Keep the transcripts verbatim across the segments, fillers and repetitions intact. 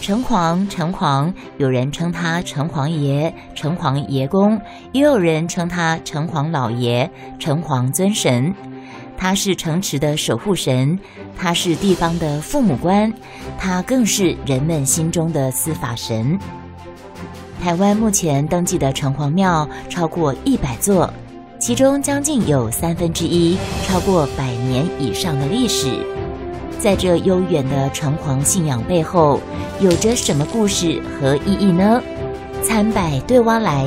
城隍，城隍，有人称他城隍爷、城隍爷公，也有人称他城隍老爷、城隍尊神。他是城池的守护神，他是地方的父母官，他更是人们心中的司法神。台湾目前登记的城隍庙超过一百座，其中将近有三分之一超过百年以上的历史。在这悠远的城隍信仰背后，有着什么故事和意义呢？参百对挖来。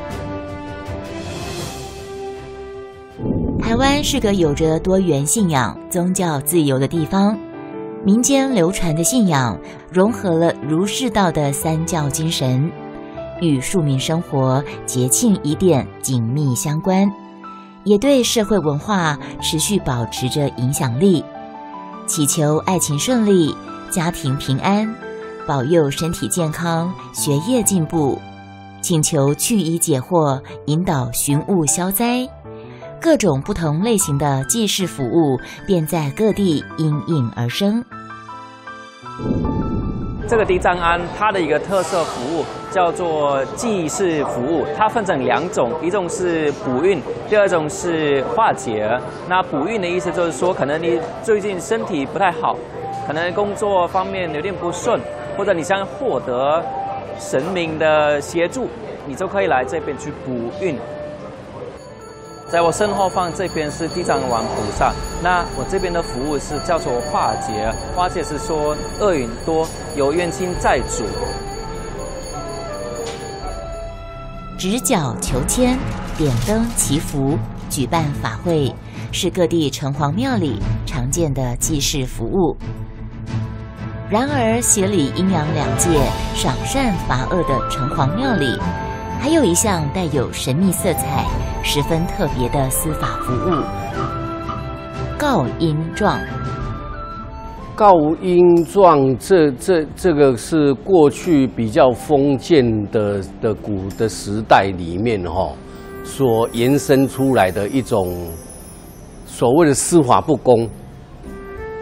台湾是个有着多元信仰、宗教自由的地方，民间流传的信仰融合了儒释道的三教精神，与庶民生活、节庆仪典紧密相关，也对社会文化持续保持着影响力。祈求爱情顺利、家庭平安，保佑身体健康、学业进步，请求去疑解惑，引导寻物消灾。各种不同类型的祭祀服务便在各地应运而生。 这个地藏庵它的一个特色服务叫做祭祀服务，它分成两种，一种是补运，第二种是化解。那补运的意思就是说，可能你最近身体不太好，可能工作方面有点不顺，或者你想获得神明的协助，你就可以来这边去补运。在我身后方这边是地藏王菩萨，那我这边的服务是叫做化解。化解是说恶运多，有冤亲债主。 执角求签、点灯祈福、举办法会，是各地城隍庙里常见的祭祀服务。然而，协理阴阳两界、赏善罚恶的城隍庙里，还有一项带有神秘色彩、十分特别的司法服务——告阴状。 告阴状，这这这个是过去比较封建的的古的时代里面哈、哦，所延伸出来的一种所谓的司法不公